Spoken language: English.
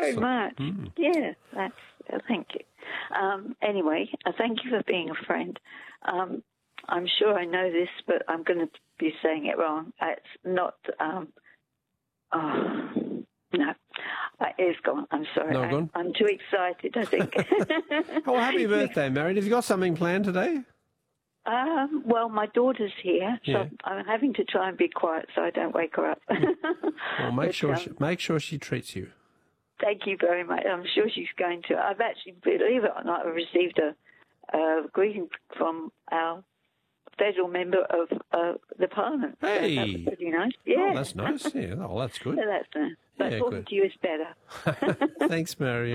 very much. Mm. Yeah, thank you. Anyway, thank you for being a friend. I'm sure I know this, but I'm going to be saying it wrong. It's not... no. It's gone. I'm sorry. No, gone? I'm too excited, I think. Oh, happy birthday, Marion. Have you got something planned today? Well, my daughter's here, so Yeah. I'm having to try and be quiet so I don't wake her up. Well, make sure she treats you. Thank you very much. I'm sure she's going to. I've actually, believe it or not, I've received a greeting from our federal member of the Parliament. Hey! So that was pretty nice. Yeah. Oh, that's nice. Yeah, oh, that's good. So that's nice. But Yeah, talking good. to you is better. Thanks, Marion.